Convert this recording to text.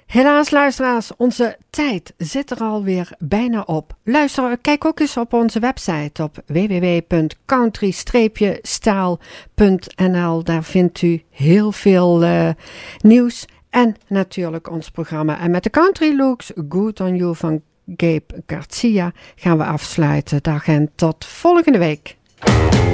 Helaas, luisteraars, onze tijd zit er alweer bijna op. Kijk ook eens op onze website op www.country-staal.nl. Daar vindt u heel veel nieuws en natuurlijk ons programma. En met de Country Looks, Good on You van Gabe Garcia gaan we afsluiten. Dag en tot volgende week.